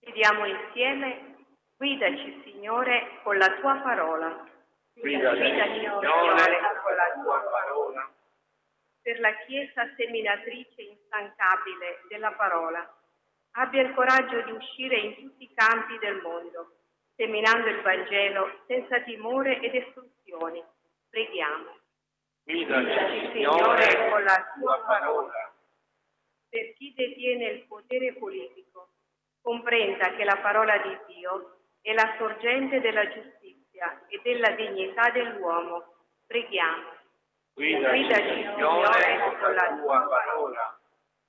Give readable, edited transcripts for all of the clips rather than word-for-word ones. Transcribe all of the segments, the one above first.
Chiediamo insieme, guidaci Signore con la tua parola. Guidaci Signore con la tua parola. Per la Chiesa seminatrice instancabile della parola, abbia il coraggio di uscire in tutti i campi del mondo, seminando il Vangelo senza timore ed esclusioni. Preghiamo. Guidaci Signore con la tua parola. Per chi detiene il potere politico, comprenda che la parola di Dio è la sorgente della giustizia e della dignità dell'uomo. Preghiamo. Guidaci Signore con la tua parola.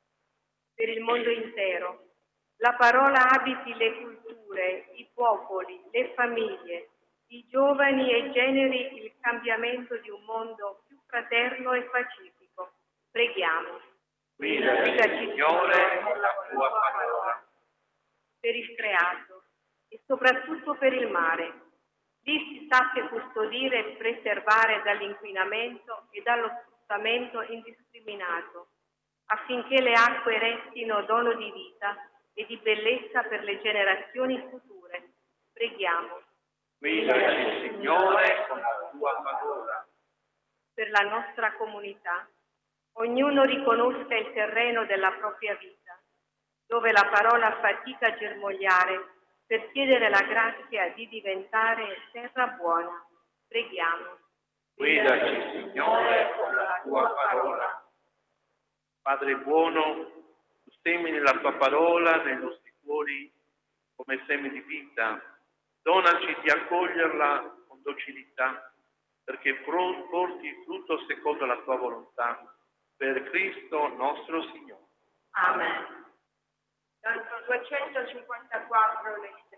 Per il mondo intero, la parola abiti le culture, i popoli, le famiglie, i giovani e generi il cambiamento di un mondo più fraterno e pacifico. Preghiamo. Guidaci Signore con la tua parola. Per il creato e soprattutto per il mare, lì si sappia custodire e preservare dall'inquinamento e dallo sfruttamento indiscriminato, affinché le acque restino dono di vita e di bellezza per le generazioni future. Preghiamo. Guidaci Signore con la tua parola. Per la nostra comunità, ognuno riconosca il terreno della propria vita, dove la parola fatica a germogliare per chiedere la grazia di diventare terra buona. Preghiamo. Guidaci Signore con la tua parola. Padre buono, tu semini la tua parola nei nostri cuori come seme di vita. Donaci di accoglierla con docilità, perché porti frutto secondo la tua volontà. Per Cristo nostro Signore. Amen. Canto 254,